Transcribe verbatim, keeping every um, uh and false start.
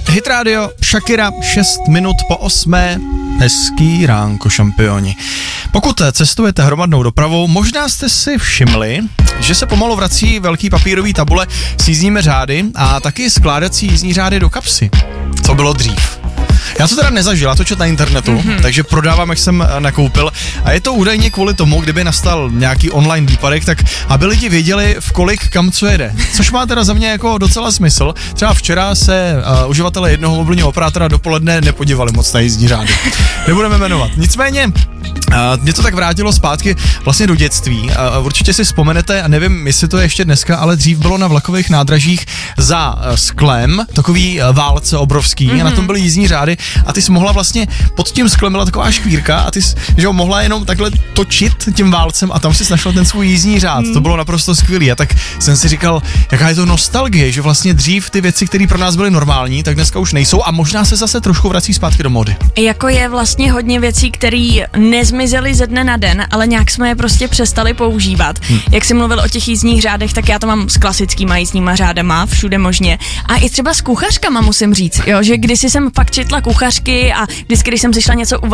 Hit Radio, Shakira, šest minut po osmé. Hezký ránko, šampioni. Pokud cestujete hromadnou dopravou, možná jste si všimli, že se pomalu vrací velký papírový tabule s jízdními řády a taky skládací jízdní řády do kapsy. Co bylo dřív? Já to teda nezažil, já to čet na internetu, mm-hmm. takže prodávám, jak jsem nakoupil. A je to údajně kvůli tomu, kdyby nastal nějaký online výpadek, tak aby lidi věděli, v kolik kam co jede. Což má teda za mě jako docela smysl. Třeba včera se uh, uživatelé jednoho mobilního operátora dopoledne nepodívali moc na jízdní řády. Nebudeme jmenovat. Nicméně, uh, mě to tak vrátilo zpátky vlastně do dětství. Uh, určitě si vzpomenete, a nevím, jestli to je ještě dneska, ale dřív bylo na vlakových nádražích za uh, sklem takový uh, válce obrovský mm-hmm. a na tom byly jízdní řády. A ty jsi mohla vlastně, pod tím sklem byla taková škvírka a ty jsi, že ho mohla jenom takhle točit tím válcem a tam si našla ten svůj jízdní řád. Mm. To bylo naprosto skvělý. A tak jsem si říkal, jaká je to nostalgie, že vlastně dřív ty věci, které pro nás byly normální, tak dneska už nejsou a možná se zase trošku vrací zpátky do mody. Jako je vlastně hodně věcí, které nezmizely ze dne na den, ale nějak jsme je prostě přestali používat. Hmm. Jak jsi mluvil o těch jízdních řádech, tak já to mám s klasickýma jízdníma řádama, všude možně. A i třeba s kuchařkama musím říct, jo, že kdysi jsem fakt četla kuchařky a vždycky, když jsem si šla něco